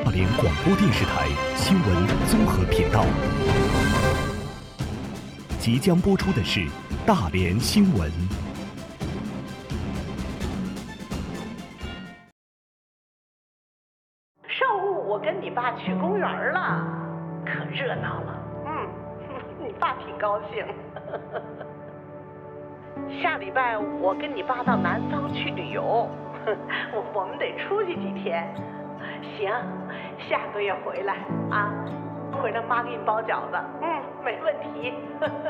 大连广播电视台新闻综合频道。即将播出的是大连新闻。 上午我跟你爸去公园了，可热闹了。你爸挺高兴。下礼拜我跟你爸到南方去旅游，我们得出去几天。行，下个月回来啊，回来妈给你包饺子。没问题。